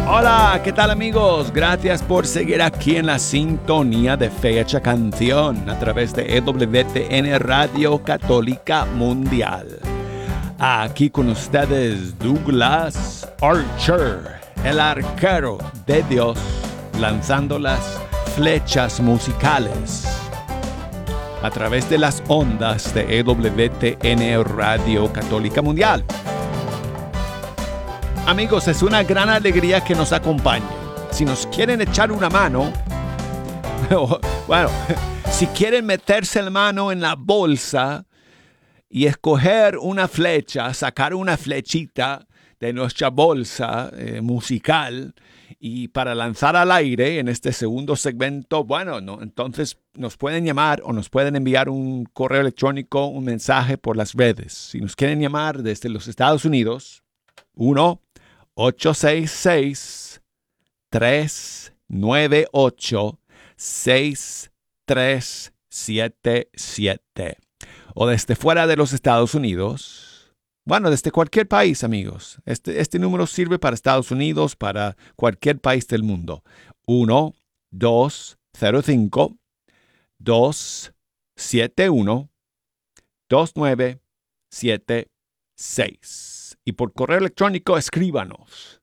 Hola, ¿qué tal amigos? Gracias por seguir aquí en la sintonía de Fecha Canción a través de EWTN Radio Católica Mundial. Aquí con ustedes Douglas Archer, el arquero de Dios, lanzando las flechas musicales a través de las ondas de EWTN Radio Católica Mundial. Amigos, es una gran alegría que nos acompañen. Si nos quieren echar una mano, bueno, si quieren meterse la mano en la bolsa y escoger una flecha, sacar una flechita de nuestra bolsa musical y para lanzar al aire en este segundo segmento, bueno, no, entonces nos pueden llamar o nos pueden enviar un correo electrónico, un mensaje por las redes. Si nos quieren llamar desde los Estados Unidos, 1-866-398-6377. O desde fuera de los Estados Unidos, bueno, desde cualquier país, amigos. Este número sirve para Estados Unidos, para cualquier país del mundo. 1-205-271-2976. Y por correo electrónico escríbanos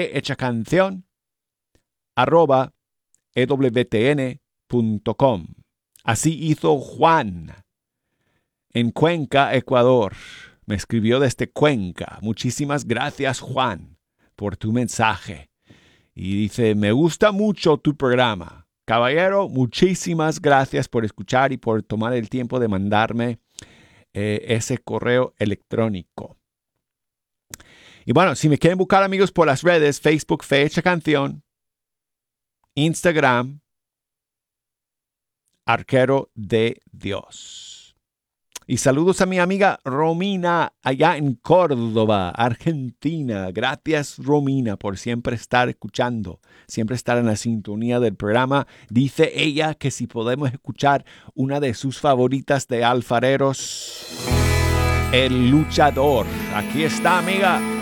fehechacanción@ewtn.com. Así hizo Juan en Cuenca, Ecuador. Me escribió desde Cuenca. Muchísimas gracias, Juan, por tu mensaje. Y dice, me gusta mucho tu programa. Caballero, muchísimas gracias por escuchar y por tomar el tiempo de mandarme ese correo electrónico. Y bueno, si me quieren buscar, amigos, por las redes, Facebook, Fecha Canción, Instagram, Arquero de Dios. Y saludos a mi amiga Romina, allá en Córdoba, Argentina. Gracias, Romina, por siempre estar escuchando, siempre estar en la sintonía del programa. Dice ella que si podemos escuchar una de sus favoritas de alfareros, El Luchador. Aquí está, amiga.